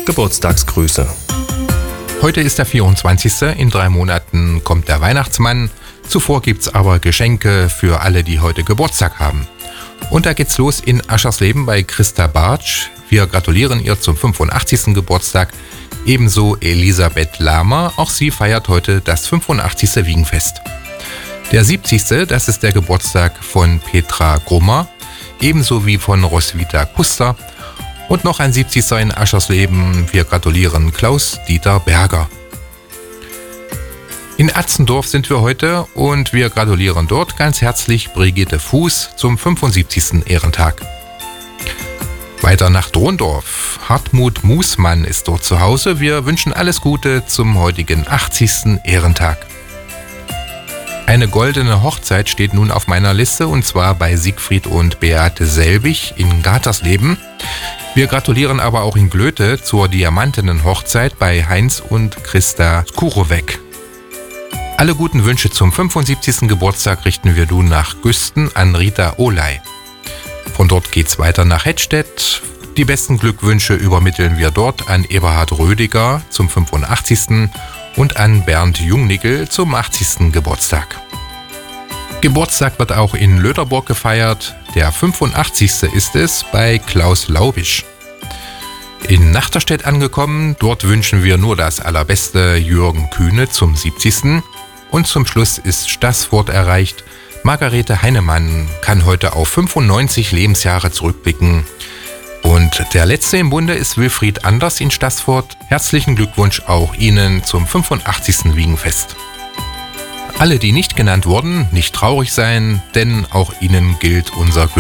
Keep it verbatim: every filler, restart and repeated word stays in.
Geburtstagsgrüße. Heute ist der vierundzwanzigste In drei Monaten kommt der Weihnachtsmann. Zuvor gibt's aber Geschenke für alle, die heute Geburtstag haben. Und da geht's los in Aschersleben bei Christa Bartsch. Wir gratulieren ihr zum fünfundachtzigsten Geburtstag. Ebenso Elisabeth Lahmer. Auch sie feiert heute das fünfundachtzigste Wiegenfest. Der siebzigste Das ist der Geburtstag von Petra Grummer. Ebenso wie von Roswitha Kuster. Und noch ein siebzigster in Aschersleben. Wir gratulieren Klaus-Dieter Berger. In Atzendorf sind wir heute und wir gratulieren dort ganz herzlich Brigitte Fuß zum fünfundsiebzigsten Ehrentag. Weiter nach Drondorf. Hartmut Musmann ist dort zu Hause. Wir wünschen alles Gute zum heutigen achtzigsten Ehrentag. Eine goldene Hochzeit steht nun auf meiner Liste und zwar bei Siegfried und Beate Selbig in Gatersleben. Wir gratulieren aber auch in Glöte zur diamantenen Hochzeit bei Heinz und Christa Skurowek. Alle guten Wünsche zum fünfundsiebzigsten Geburtstag richten wir nun nach Güsten an Rita Oley. Von dort geht's weiter nach Hettstedt. Die besten Glückwünsche übermitteln wir dort an Eberhard Rödiger zum fünfundachtzigsten und an Bernd Jungnickel zum achtzigsten Geburtstag. Geburtstag wird auch in Löderburg gefeiert. Der fünfundachtzigste ist es bei Klaus Laubisch. In Nachterstedt angekommen, dort wünschen wir nur das Allerbeste Jürgen Kühne zum siebzigsten Und zum Schluss ist Staßfurt erreicht. Margarete Heinemann kann heute auf fünfundneunzig Lebensjahre zurückblicken. Und der letzte im Bunde ist Wilfried Anders in Staßfurt. Herzlichen Glückwunsch auch Ihnen zum fünfundachtzigsten Wiegenfest. Alle, die nicht genannt wurden, nicht traurig sein, denn auch Ihnen gilt unser Glück.